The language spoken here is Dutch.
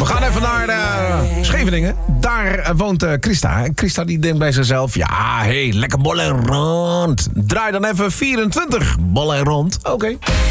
We gaan even naar Scheveningen. Daar woont Christa. Christa die denkt bij zichzelf... Ja, lekker bol en rond. Draai dan even 24 bol en rond. Oké.